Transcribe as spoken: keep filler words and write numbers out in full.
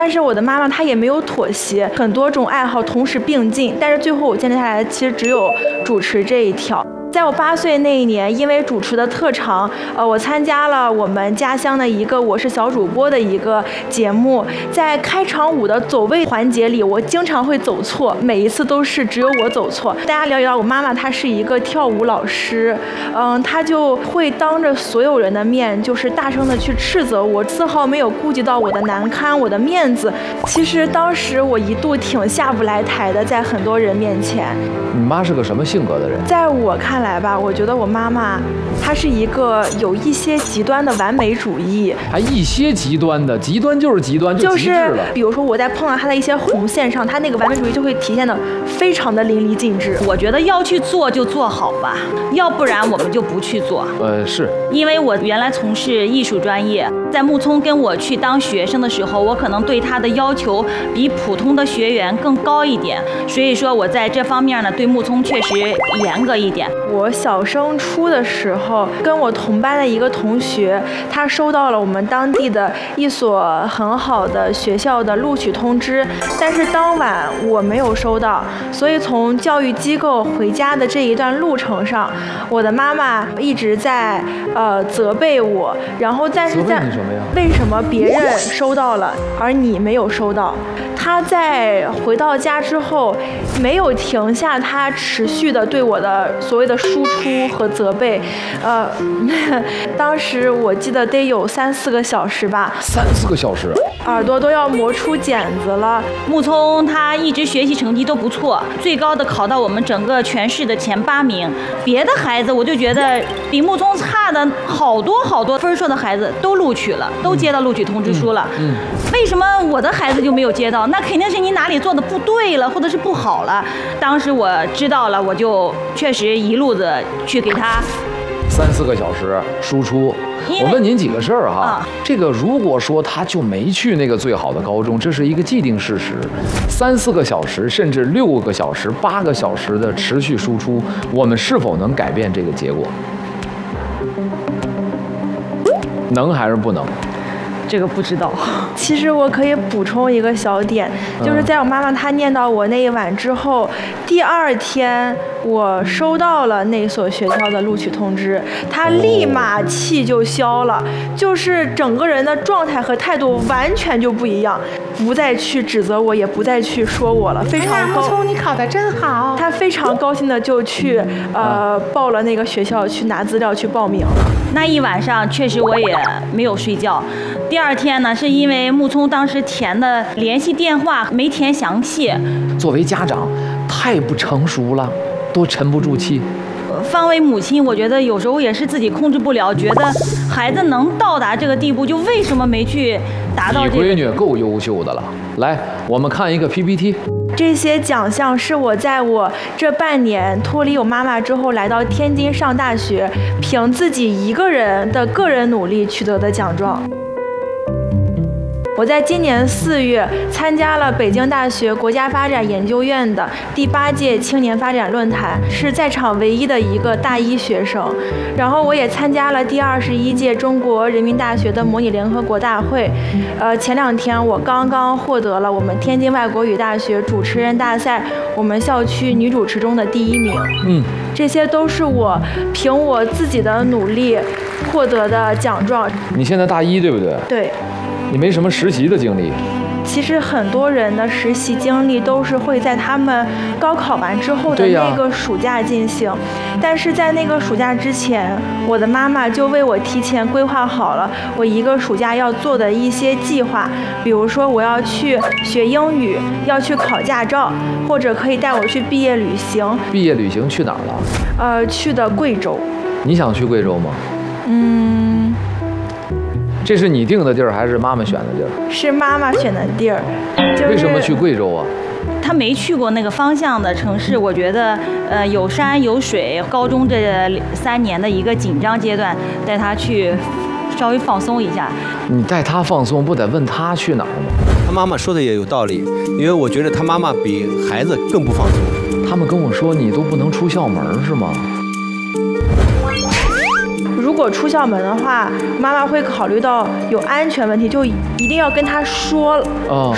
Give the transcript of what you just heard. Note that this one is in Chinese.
但是我的妈妈她也没有妥协，很多种爱好同时并进，但是最后我坚持下来，其实只有主持这一条。在我八岁那一年，因为主持的特长，呃，我参加了我们家乡的一个我是小主播的一个节目。在开场舞的走位环节里，我经常会走错，每一次都是只有我走错。大家了解到我妈妈她是一个跳舞老师，嗯，她就会当着所有人的面，就是大声的去斥责我，丝毫没有顾及到我的难堪、我的面子。其实当时我一度挺下不来台的，在很多人面前。 你妈是个什么性格的人？ 在我看来吧，我觉得我妈妈她是一个有一些极端的完美主义， 还一些极端的，极端就是极端，就极致了。 就是比如说我在碰到她的一些红线上，她那个完美主义就会体现的非常的淋漓尽致。 我觉得要去做就做好吧，要不然我们就不去做。 呃，是因为我原来从事艺术专业，在木聪跟我去当学生的时候，我可能对他的要求比普通的学员更高一点，所以说我在这方面呢，对木聪确实严格一点。 我小升初的时候，跟我同班的一个同学，他收到了我们当地的一所很好的学校的录取通知，但是当晚我没有收到，所以从教育机构回家的这一段路程上，我的妈妈一直在呃责备我，然后但是在为什么别人收到了而你没有收到？她在回到家之后没有停下她持续的对我的所谓的输出和责备，呃，当时我记得得有三四个小时吧， 三四个小时， 耳朵都要磨出茧子了。 木聪他一直学习成绩都不错，最高的考到我们整个全市的前八名。别的孩子我就觉得比木聪差的好多好多分数的孩子都录取了，都接到录取通知书了。嗯，嗯为什么我的孩子就没有接到？那肯定是你哪里做的不对了，或者是不好了。当时我知道了，我就确实一路子去给他三四个小时输出。我问您几个事儿哈，啊、这个如果说他就没去那个最好的高中，这是一个既定事实。三四个小时，甚至六个小时、八个小时的持续输出，我们是否能改变这个结果？能还是不能？ 这个不知道。 其实我可以补充一个小点，就是在我妈妈她念叨我那一晚之后，第二天我收到了那所学校的录取通知，她立马气就消了，就是整个人的状态和态度完全就不一样，不再去指责我，也不再去说我了，非常高。 木聪，你考得真好。 她非常高兴的就去呃报了那个学校，去拿资料去报名了。 那一晚上确实我也没有睡觉。第二天呢，是因为木聪当时填的联系电话没填详细。 作为家长，太不成熟了，都沉不住气。 方为母亲，我觉得有时候也是自己控制不了，觉得孩子能到达这个地步，就为什么没去达到这个？ 你闺女够优秀的了。来，我们看一个 P P T。 这些奖项是我在我这半年脱离我妈妈之后，来到天津上大学，凭自己一个人的个人努力取得的奖状。我在今年四月参加了北京大学国家发展研究院的第八届青年发展论坛，是在场唯一的一个大一学生。然后我也参加了第二十一届中国人民大学的模拟联合国大会。呃，前两天我刚刚获得了我们天津外国语大学主持人大赛我们校区女主持中的第一名。嗯，这些都是我凭我自己的努力获得的奖状。 你现在大一对不对？ 对。 你没什么实习的经历。 其实很多人的实习经历都是会在他们高考完之后的那个暑假进行，但是在那个暑假之前，我的妈妈就为我提前规划好了我一个暑假要做的一些计划，比如说我要去学英语，要去考驾照，或者可以带我去毕业旅行。 毕业旅行去哪儿了？ 呃，去的贵州。 你想去贵州吗？ 嗯。 这是你定的地儿还是妈妈选的地儿？ 是妈妈选的地儿。就是、 为什么去贵州啊？ 他没去过那个方向的城市，我觉得，呃，有山有水。高中这三年的一个紧张阶段，带他去稍微放松一下。 你带他放松，不得问他去哪儿吗？ 他妈妈说的也有道理，因为我觉得他妈妈比孩子更不放松。 他们跟我说你都不能出校门是吗？ 如果出校门的话，妈妈会考虑到有安全问题，就一定要跟他说，哦、